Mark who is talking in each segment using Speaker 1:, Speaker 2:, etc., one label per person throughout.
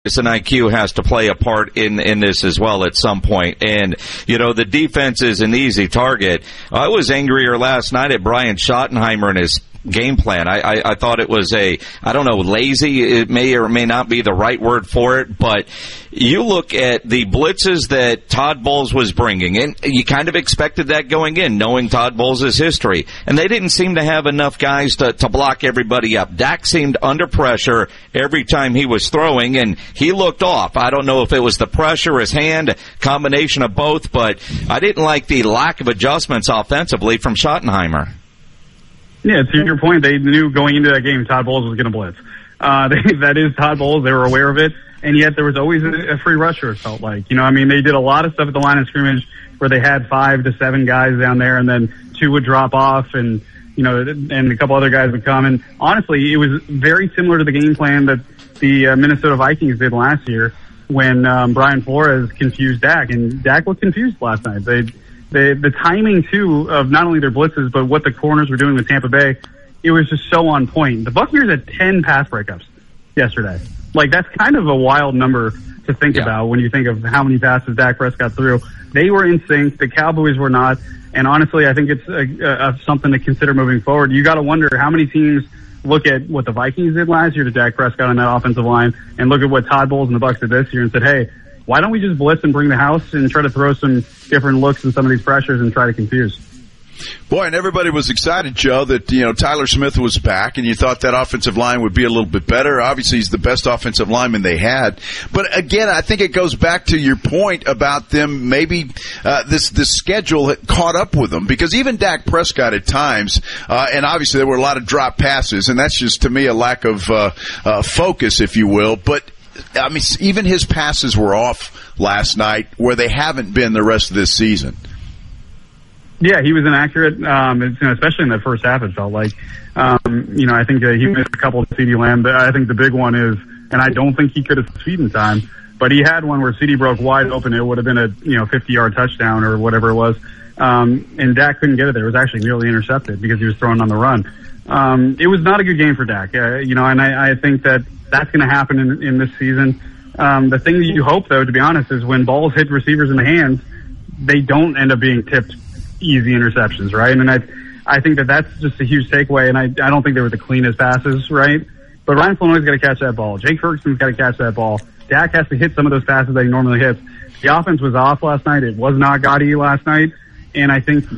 Speaker 1: and IQ has to play a part in this as well at some point. And, the defense is an easy target. I was angrier last night at Brian Schottenheimer and his game plan. I thought it was lazy. It may or may not be the right word for it, but you look at the blitzes that Todd Bowles was bringing in, you kind of expected that going in, knowing Todd Bowles' history, and they didn't seem to have enough guys to block everybody up. Dak seemed under pressure every time he was throwing, and he looked off. I don't know if it was the pressure, his hand, combination of both, but I didn't like the lack of adjustments offensively from Schottenheimer.
Speaker 2: Yeah, to your point, they knew going into that game Todd Bowles was going to blitz. That is Todd Bowles. They were aware of it, and yet there was always a free rusher, it felt like. They did a lot of stuff at the line of scrimmage where they had 5 to 7 guys down there, and then 2 would drop off, and a couple other guys would come. And honestly, it was very similar to the game plan that the Minnesota Vikings did last year when Brian Flores confused Dak, and Dak looked confused last night. The timing, too, of not only their blitzes, but what the corners were doing with Tampa Bay, it was just so on point. The Buccaneers had 10 pass breakups yesterday. That's kind of a wild number to think about when you think of how many passes Dak Prescott threw. They were in sync. The Cowboys were not. And honestly, I think it's something to consider moving forward. You got to wonder how many teams look at what the Vikings did last year to Dak Prescott on that offensive line and look at what Todd Bowles and the Bucs did this year and said, hey, why don't we just blitz and bring the house and try to throw some different looks in some of these pressures and try to confuse?
Speaker 3: Boy, and everybody was excited, Joe, that, Tyler Smith was back, and you thought that offensive line would be a little bit better. Obviously, he's the best offensive lineman they had. But again, I think it goes back to your point about them maybe this schedule had caught up with them, because even Dak Prescott at times, and obviously there were a lot of drop passes, and that's just, to me, a lack of focus, if you will. But even his passes were off last night, where they haven't been the rest of this season.
Speaker 2: Yeah, he was inaccurate, especially in that first half, it felt like. I think he missed a couple of CeeDee Lamb, but I think the big one is, and I don't think he could have feed in time, but he had one where CeeDee broke wide open. It would have been a 50-yard touchdown or whatever it was, and Dak couldn't get it there. It was actually nearly intercepted because he was throwing on the run. It was not a good game for Dak, and I think that's going to happen in this season. The thing that you hope, though, to be honest, is when balls hit receivers in the hands, they don't end up being tipped easy interceptions, right? And I think that's just a huge takeaway, and I don't think they were the cleanest passes, right? But Ryan Flanoy's got to catch that ball. Jake Ferguson's got to catch that ball. Dak has to hit some of those passes that he normally hits. The offense was off last night. It was not gaudy last night. And I think,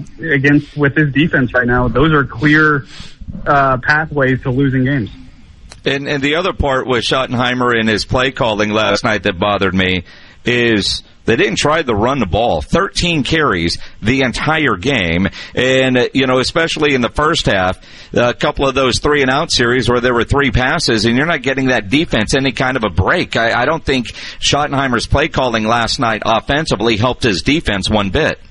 Speaker 2: with this defense right now, those are clear pathways to losing games.
Speaker 1: And the other part with Schottenheimer and his play calling last night that bothered me is they didn't try to run the ball. 13 carries the entire game. And, especially in the first half, a couple of those 3-and-out series where there were 3 passes, and you're not getting that defense any kind of a break. I don't think Schottenheimer's play calling last night offensively helped his defense one bit.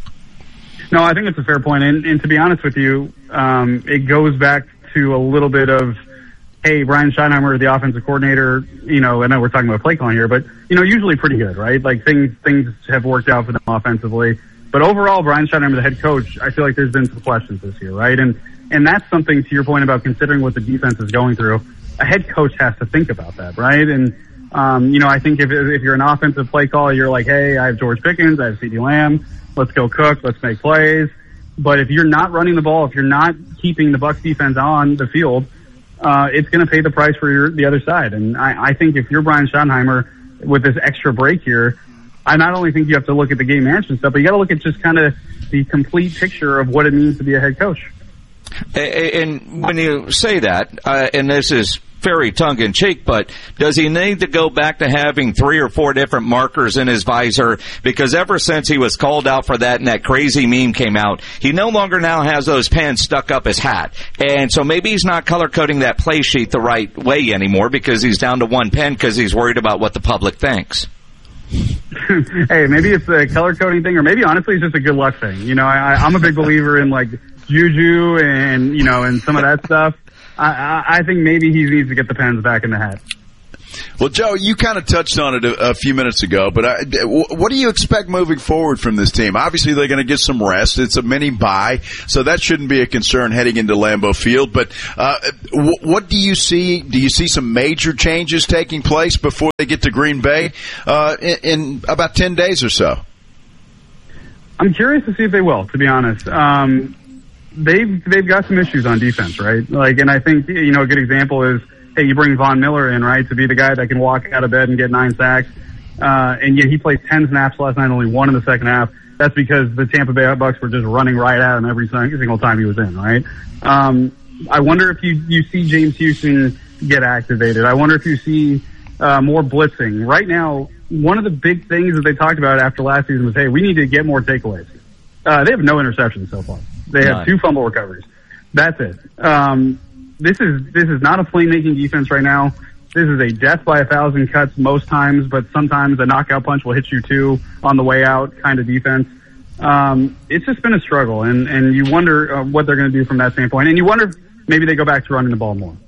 Speaker 2: No, I think it's a fair point. And to be honest with you, it goes back to a little bit of, hey, Brian Schottenheimer, the offensive coordinator, I know we're talking about play calling here, but, usually pretty good, right? Things have worked out for them offensively. But overall, Brian Schottenheimer, the head coach, I feel like there's been some questions this year, right? And that's something, to your point about considering what the defense is going through. A head coach has to think about that, right? And, I think if you're an offensive play caller, you're like, hey, I have George Pickens, I have CeeDee Lamb, let's go cook, let's make plays. But if you're not running the ball, if you're not keeping the Bucs defense on the field, it's going to pay the price for the other side. And I think if you're Brian Schottenheimer with this extra break here, I not only think you have to look at the game management stuff, but you got to look at just kind of the complete picture of what it means to be a head coach.
Speaker 1: And when you say that, and this is very tongue-in-cheek, but does he need to go back to having 3 or 4 different markers in his visor? Because ever since he was called out for that and that crazy meme came out, he no longer now has those pens stuck up his hat. And so maybe he's not color-coding that play sheet the right way anymore because he's down to 1 pen because he's worried about what the public thinks.
Speaker 2: Hey, maybe it's a color-coding thing, or maybe honestly it's just a good luck thing. I'm a big believer in juju and, and some of that stuff. I think maybe he needs to get the pens back in the hat.
Speaker 3: Well, Joe, you kind of touched on it a few minutes ago, but what do you expect moving forward from this team? Obviously, they're going to get some rest. It's a mini bye, so that shouldn't be a concern heading into Lambeau Field. But what do you see? Do you see some major changes taking place before they get to Green Bay in about 10 days or so?
Speaker 2: I'm curious to see if they will, to be honest. They've got some issues on defense, right? And I think, a good example is, hey, you bring Von Miller in, right, to be the guy that can walk out of bed and get 9 sacks. And yet he played 10 snaps last night, only 1 in the second half. That's because the Tampa Bay Bucks were just running right at him every single time he was in, right? I wonder if you see James Houston get activated. I wonder if you see more blitzing. Right now, one of the big things that they talked about after last season was, hey, we need to get more takeaways. They have no interceptions so far. They have 2 fumble recoveries. That's it. This is not a playmaking defense right now. This is a death by 1,000 cuts most times, but sometimes a knockout punch will hit you too on the way out kind of defense. It's just been a struggle, and you wonder what they're going to do from that standpoint. And you wonder if maybe they go back to running the ball more.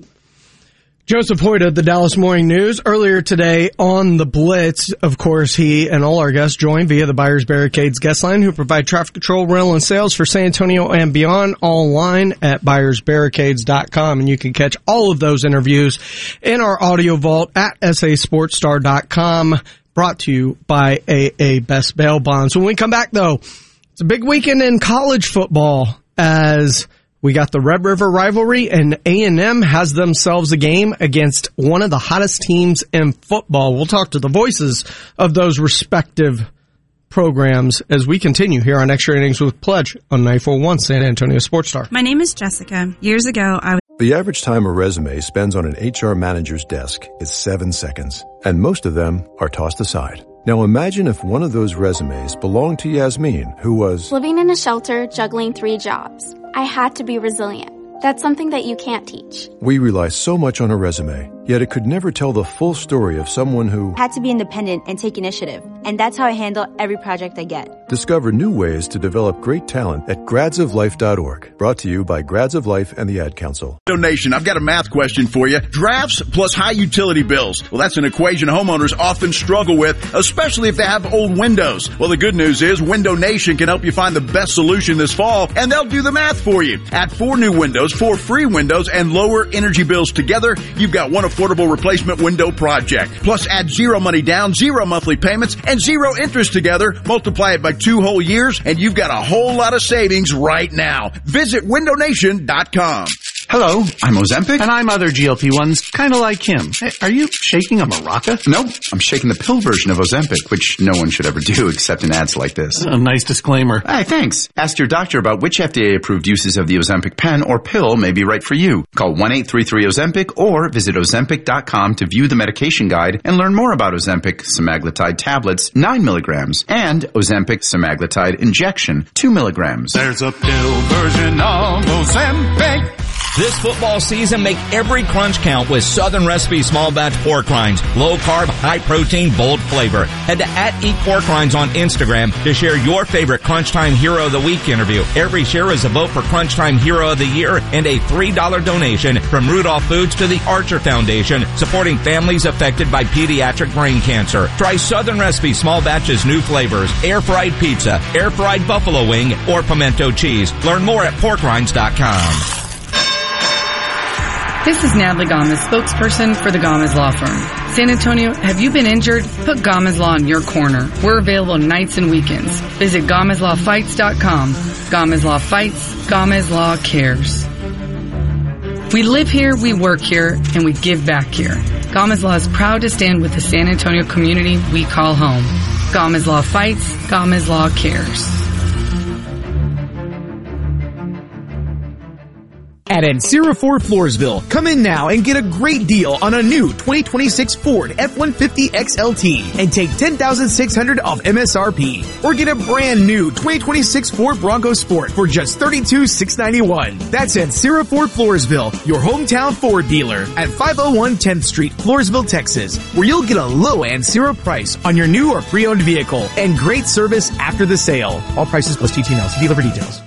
Speaker 4: Joseph Hoyt, the Dallas Morning News. Earlier today on the Blitz, of course, he and all our guests joined via the Buyers Barricades guest line, who provide traffic control, rental, and sales for San Antonio and beyond, online at buyersbarricades.com. And you can catch all of those interviews in our audio vault at sasportstar.com, brought to you by AA Best Bail Bonds. When we come back, though, it's a big weekend in college football as we got the Red River rivalry, and A&M has themselves a game against one of the hottest teams in football. We'll talk to the voices of those respective programs as we continue here on Extra Innings with Pledge on 94.1 San Antonio Sports Star.
Speaker 5: My name is Jessica. Years ago,
Speaker 6: The average time a resume spends on an HR manager's desk is 7 seconds, and most of them are tossed aside. Now imagine if one of those resumes belonged to Yasmin, who was
Speaker 7: living in a shelter, juggling 3 jobs. I had to be resilient. That's something that you can't teach.
Speaker 6: We rely so much on a resume, yet it could never tell the full story of someone who
Speaker 8: had to be independent and take initiative. And that's how I handle every project I get.
Speaker 6: Discover new ways to develop great talent at gradsoflife.org. Brought to you by Grads of Life and the Ad Council.
Speaker 3: Donation. I've got a math question for you. Drafts plus high utility bills. Well, that's an equation homeowners often struggle with, especially if they have old windows. Well, the good news is Window Nation can help you find the best solution this fall, and they'll do the math for you. Add 4 new windows, 4 free windows, and lower energy bills together. You've got one affordable replacement window project. Plus, add 0 money down, 0 monthly payments, and 0 interest together. Multiply it by 2 whole years, and you've got a whole lot of savings right now. Visit windownation.com.
Speaker 9: Hello, I'm Ozempic. And I'm other GLP-1s, kind of like him. Hey, are you shaking a maraca?
Speaker 10: Nope, I'm shaking the pill version of Ozempic, which no one should ever do except in ads like this.
Speaker 9: A nice disclaimer.
Speaker 10: Hey, thanks. Ask your doctor about which FDA-approved uses of the Ozempic pen or pill may be right for you. Call 1-833-OZEMPIC or visit Ozempic.com to view the medication guide and learn more about Ozempic semaglutide tablets, 9 milligrams, and Ozempic semaglutide injection, 2 milligrams.
Speaker 11: There's a pill version of Ozempic.
Speaker 12: This football season, make every crunch count with Southern Recipe Small Batch Pork Rinds. Low carb, high protein, bold flavor. Head to @EatPorkRinds on Instagram to share your favorite Crunch Time Hero of the Week interview. Every share is a vote for Crunch Time Hero of the Year and a $3 donation from Rudolph Foods to the Archer Foundation, supporting families affected by pediatric brain cancer. Try Southern Recipe Small Batch's new flavors: air-fried pizza, air-fried buffalo wing, or pimento cheese. Learn more at porkrinds.com.
Speaker 13: This is Natalie Gomez, spokesperson for the Gomez Law Firm. San Antonio, have you been injured? Put Gomez Law in your corner. We're available nights and weekends. Visit GomezLawFights.com. Gomez Law Fights, Gomez Law Cares. We live here, we work here, and we give back here. Gomez Law is proud to stand with the San Antonio community we call home. Gomez Law Fights, Gomez Law Cares.
Speaker 14: At Ancira Ford Floresville, come in now and get a great deal on a new 2026 Ford F-150 XLT and take $10,600 off MSRP. Or get a brand new 2026 Ford Bronco Sport for just $32,691. That's Ancira Ford Floresville, your hometown Ford dealer at 501 10th Street, Floresville, Texas, where you'll get a low Ancira price on your new or pre-owned vehicle and great service after the sale. All prices plus TT&L. See dealer for details.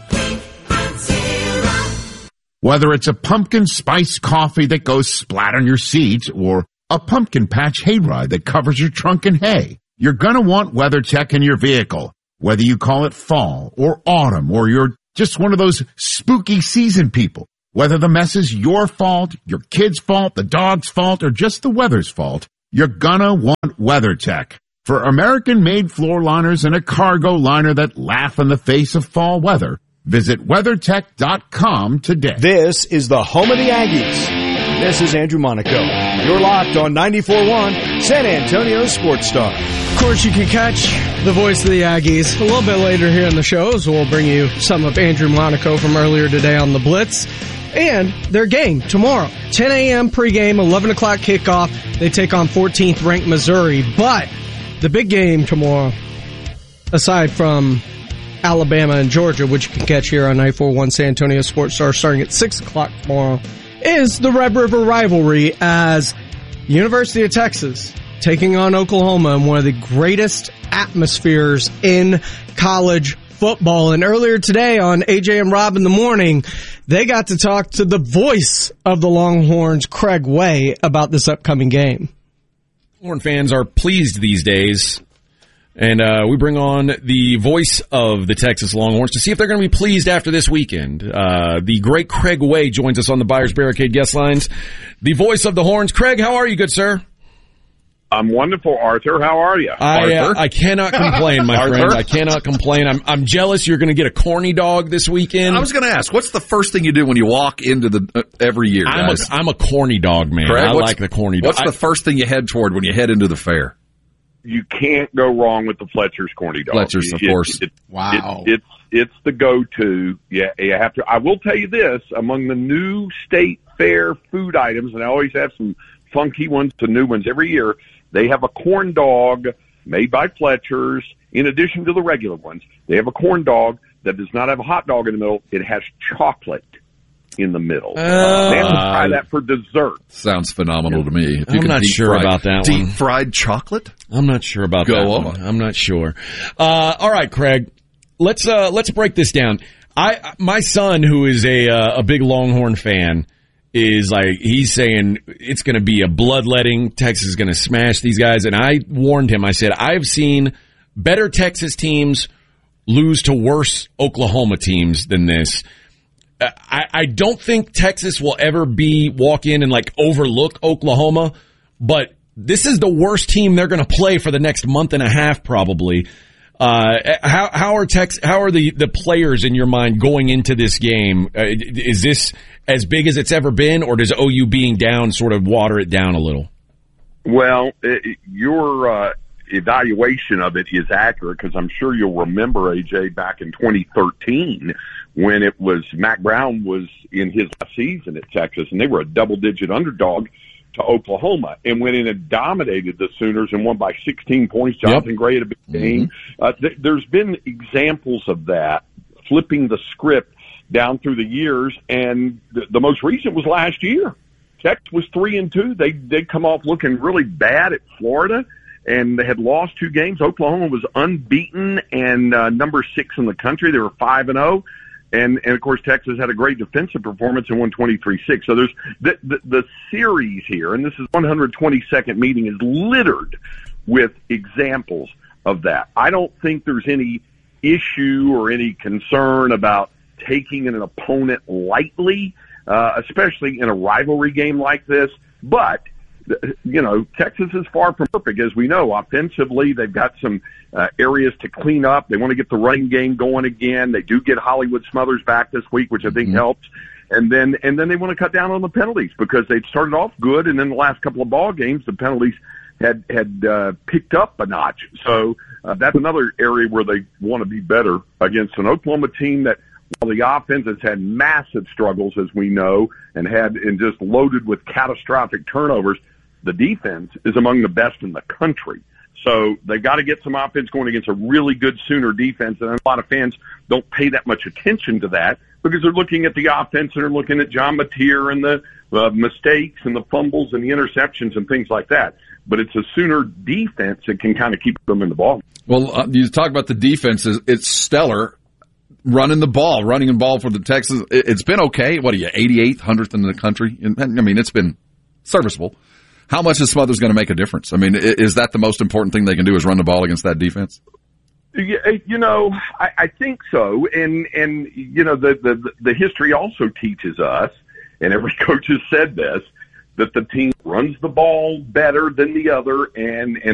Speaker 15: Whether it's a pumpkin spice coffee that goes splat on your seats or A pumpkin patch hayride that covers your trunk in hay. You're gonna want WeatherTech in your vehicle. Whether you call it fall or autumn or you're just one of those spooky season people. Whether the mess is your fault, your kid's fault, the dog's fault, or just the weather's fault, you're gonna want WeatherTech. For American-made floor liners and a cargo liner that laugh in the face of fall weather, visit WeatherTech.com today.
Speaker 16: This is the home of the Aggies. This is Andrew Monaco. You're locked on 94.1 San Antonio Sports Star.
Speaker 4: Of course, you can catch the voice of the Aggies a little bit later here in the show, so we'll bring you some of Andrew Monaco from earlier today on the Blitz. And their game tomorrow, 10 a.m. pregame, 11 o'clock kickoff. They take on 14th ranked Missouri. But the big game tomorrow, aside from Alabama and Georgia, which you can catch here on 94.1 San Antonio Sports Star starting at 6 o'clock tomorrow, is the Red River rivalry as University of Texas taking on Oklahoma in one of the greatest atmospheres in college football. And earlier today on AJ and Rob in the morning, they got to talk to the voice of the Longhorns, Craig Way, about this upcoming game.
Speaker 17: Longhorn fans are pleased these days, and we bring on the voice of the Texas Longhorns to see if they're going to be pleased after this weekend. The great Craig Way joins us on the Buyers Barricade guest lines. The voice of the Horns. Craig, how are you, good sir?
Speaker 18: I'm wonderful, Arthur. How are you?
Speaker 17: I cannot complain, my friend. I cannot complain. I'm jealous you're going to get a corny dog this weekend.
Speaker 19: I was going to ask, what's the first thing you do when you walk into the every year, guys?
Speaker 17: I'm a corny dog, man.
Speaker 19: Craig,
Speaker 17: I like the corny dog.
Speaker 19: What's the first thing you head toward when you head into the fair?
Speaker 18: You can't go wrong with the Fletcher's corny dog.
Speaker 19: Fletcher's, of course.
Speaker 18: Wow. It's the go-to. Yeah, you have to. I will tell you this, among the new state fair food items, and I always have some funky ones to new ones every year, they have a corn dog made by Fletcher's, in addition to the regular ones. They have a corn dog that does not have a hot dog in the middle. It has chocolate in the middle. They have to try that for dessert.
Speaker 19: Sounds phenomenal to me.
Speaker 17: If you I'm not sure about that one.
Speaker 19: Deep-fried chocolate?
Speaker 17: I'm not sure about that one. I'm not sure. All right, Craig. Let's break this down. My son, who is a big Longhorn fan, is like, he's saying it's going to be a bloodletting. Texas is going to smash these guys. And I warned him. I said, I've seen better Texas teams lose to worse Oklahoma teams than this. I don't think Texas will ever walk in and like overlook Oklahoma, but this is the worst team they're going to play for the next month and a half, probably. How are the players in your mind going into this game? Is this as big as it's ever been, or does OU being down sort of water it down a little?
Speaker 18: Well, your evaluation of it is accurate, because I'm sure you'll remember, AJ, back in 2013 when it was Mack Brown was in his last season at Texas, and they were a double-digit underdog to Oklahoma, and went in and dominated the Sooners and won by 16 points. Jonathan Gray had a big game. There's been examples of that, flipping the script down through the years, and the most recent was last year. Texas was 3-2. They'd come off looking really bad at Florida, and they had lost 2 games. Oklahoma was unbeaten and number 6 in the country. They were 5-0. And of course, Texas had a great defensive performance and won 23-6. So there's the series here, and this is 122nd meeting, is littered with examples of that. I don't think there's any issue or any concern about taking an opponent lightly, especially in a rivalry game like this. But, you know, Texas is far from perfect, as we know. Offensively, they've got some areas to clean up. They want to get the running game going again. They do get Hollywood Smothers back this week, which I think helps. And then they want to cut down on the penalties, because they'd started off good, and then the last couple of ball games, the penalties had picked up a notch. So that's another area where they want to be better against an Oklahoma team that, while the offense has had massive struggles, as we know, and just loaded with catastrophic turnovers, the defense is among the best in the country. So they've got to get some offense going against a really good Sooner defense, and a lot of fans don't pay that much attention to that, because they're looking at the offense and they're looking at John Mateer and the mistakes and the fumbles and the interceptions and things like that. But it's a Sooner defense that can kind of keep them in the ball.
Speaker 19: Well, you talk about the defense. It's stellar. Running the ball for the Texans. It's been okay. What are you, 88th, 100th in the country? I mean, it's been serviceable. how much is Smothers going to make a difference? I mean, is that the most important thing they can do is run the ball against that defense?
Speaker 18: Yeah, I think so. And the history also teaches us, and every coach has said this, that the team runs the ball better than the other and